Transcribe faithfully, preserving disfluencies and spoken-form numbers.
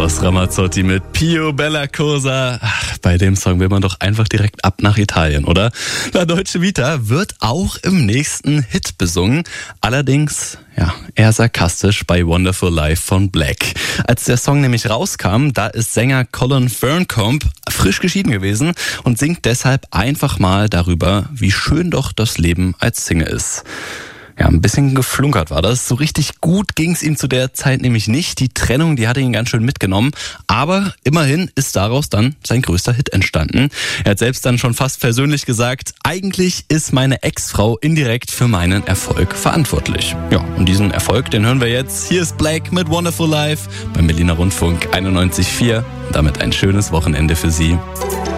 Eros Ramazzotti mit Pio Bella Cosa. Ach, bei dem Song will man doch einfach direkt ab nach Italien, oder? La Dolce Vita wird auch im nächsten Hit besungen. Allerdings, ja, eher sarkastisch bei Wonderful Life von Black. Als der Song nämlich rauskam, da ist Sänger Colin Ferncombe frisch geschieden gewesen und singt deshalb einfach mal darüber, wie schön doch das Leben als Single ist. Ja, ein bisschen geflunkert war das. So richtig gut ging es ihm zu der Zeit nämlich nicht. Die Trennung, die hatte ihn ganz schön mitgenommen. Aber immerhin ist daraus dann sein größter Hit entstanden. Er hat selbst dann schon fast persönlich gesagt, eigentlich ist meine Ex-Frau indirekt für meinen Erfolg verantwortlich. Ja, und diesen Erfolg, den hören wir jetzt. Hier ist Black mit Wonderful Life beim Berliner Rundfunk einundneunzig Komma vier. Und damit ein schönes Wochenende für Sie.